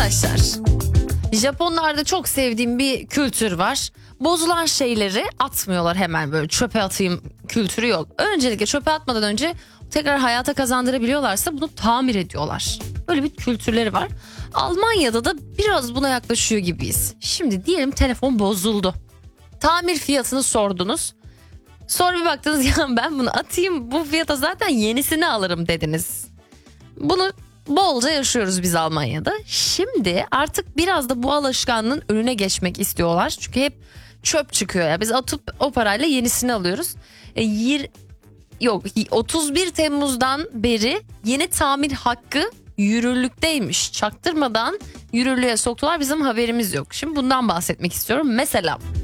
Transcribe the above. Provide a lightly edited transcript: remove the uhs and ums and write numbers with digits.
Arkadaşlar, Japonlarda çok sevdiğim bir kültür var. Bozulan şeyleri atmıyorlar, hemen böyle çöpe atayım kültürü yok. Öncelikle çöpe atmadan önce tekrar hayata kazandırabiliyorlarsa bunu tamir ediyorlar. Böyle bir kültürleri var. Almanya'da da biraz buna yaklaşıyor gibiyiz. Şimdi diyelim telefon bozuldu. Tamir fiyatını sordunuz. Sonra bir baktınız ya ben bunu atayım, bu fiyata zaten yenisini alırım dediniz. Bunu bolca yaşıyoruz biz Almanya'da. Şimdi artık biraz da bu alışkanlığın önüne geçmek istiyorlar. Çünkü hep çöp çıkıyor ya. Biz atıp o parayla yenisini alıyoruz. 31 Temmuz'dan beri yeni tamir hakkı yürürlükteymiş. Çaktırmadan yürürlüğe soktular, bizim haberimiz yok. Şimdi bundan bahsetmek istiyorum. Mesela